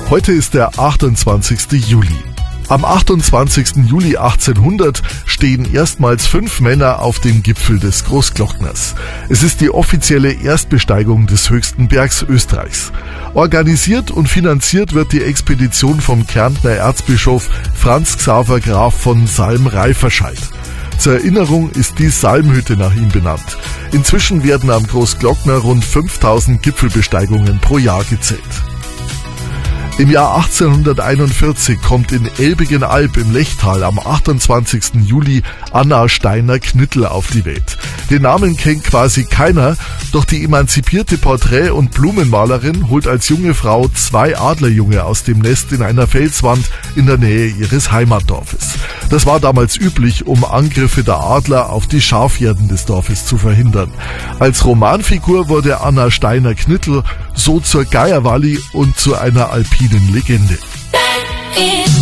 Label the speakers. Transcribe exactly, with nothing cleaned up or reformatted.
Speaker 1: Heute ist der achtundzwanzigste Juli. Am achtundzwanzigsten Juli achtzehnhundert stehen erstmals fünf Männer auf dem Gipfel des Großglockners. Es ist die offizielle Erstbesteigung des höchsten Bergs Österreichs. Organisiert und finanziert wird die Expedition vom Kärntner Erzbischof Franz Xaver Graf von Salm-Reiferscheid. Zur Erinnerung ist die Salmhütte nach ihm benannt. Inzwischen werden am Großglockner rund fünftausend Gipfelbesteigungen pro Jahr gezählt. Im Jahr achtzehnhunderteinundvierzig kommt in Elbigen-Alb im Lechtal am achtundzwanzigsten Juli Anna Steiner-Knittel auf die Welt. Den Namen kennt quasi keiner, doch die emanzipierte Porträt- und Blumenmalerin holt als junge Frau zwei Adlerjunge aus dem Nest in einer Felswand in der Nähe ihres Heimatdorfes. Das war damals üblich, um Angriffe der Adler auf die Schafherden des Dorfes zu verhindern. Als Romanfigur wurde Anna Steiner-Knittel so zur Geierwalli und zu einer alpinen Legende.